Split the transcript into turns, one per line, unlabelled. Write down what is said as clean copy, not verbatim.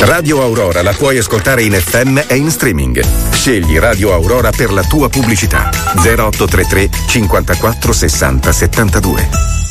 Radio Aurora la puoi ascoltare in FM e in streaming. Scegli Radio Aurora per la tua pubblicità. 0833 54 60 72.